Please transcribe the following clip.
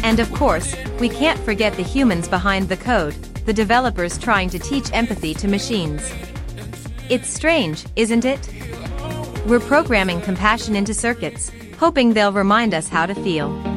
And of course, we can't forget the humans behind the code, the developers trying to teach empathy to machines. It's strange, isn't it? We're programming compassion into circuits, hoping they'll remind us how to feel.